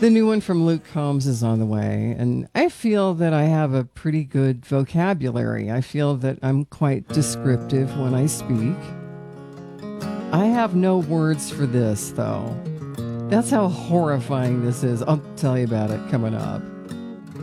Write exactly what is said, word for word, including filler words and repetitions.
The new one from Luke Combs is on the way, and I feel that I have a pretty good vocabulary. I feel that I'm quite descriptive when I speak. I have no words for this, though. That's how horrifying this is. I'll tell you about it coming up.